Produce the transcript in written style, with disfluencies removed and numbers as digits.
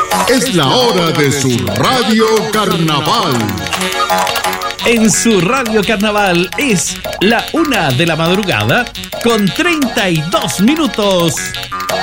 Es la hora de su Radio Carnaval. En su Radio Carnaval es la 1 de la madrugada con 32 minutos.